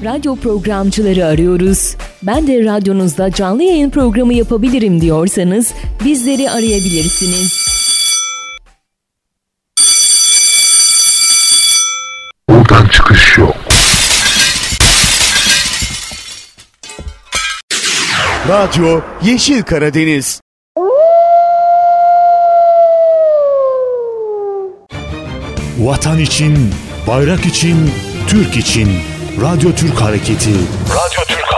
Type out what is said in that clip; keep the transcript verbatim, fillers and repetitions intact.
Radyo programcıları arıyoruz. Ben de radyonuzda canlı yayın programı yapabilirim diyorsanız bizleri arayabilirsiniz. Buradan çıkış yok. Radyo Yeşil Karadeniz. Vatan için, bayrak için, Türk için. Radyo Türk Hareketi. Radyo